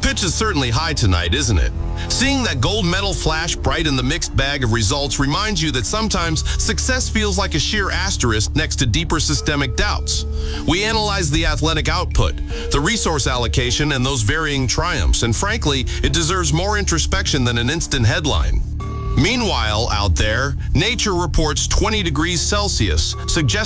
pitch is certainly high tonight, isn't it? Seeing that gold medal flash bright in the mixed bag of results reminds you that sometimes success feels like a sheer asterisk next to deeper systemic doubts. We analyze the athletic output, the resource allocation, and those varying triumphs, and frankly, it deserves more introspection than an instant headline. Meanwhile, out there, Nature reports 20 degrees Celsius, suggesting